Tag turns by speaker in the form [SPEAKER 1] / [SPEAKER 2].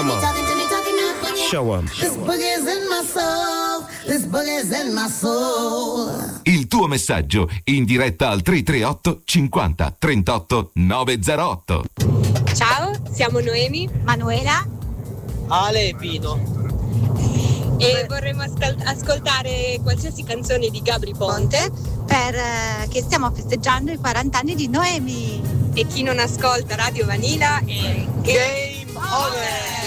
[SPEAKER 1] Come on. Show 'em.
[SPEAKER 2] This boogie's in my soul. This boogie's in my soul.
[SPEAKER 3] Il tuo messaggio in diretta al 338 50 38 908.
[SPEAKER 4] Ciao, siamo Noemi,
[SPEAKER 5] Manuela,
[SPEAKER 6] Ale e Pino.
[SPEAKER 4] e vorremmo ascoltare qualsiasi canzone di Gabry Ponte.
[SPEAKER 5] che stiamo festeggiando i 40 anni di Noemi.
[SPEAKER 4] E chi non ascolta Radio Vanilla è
[SPEAKER 6] Game over!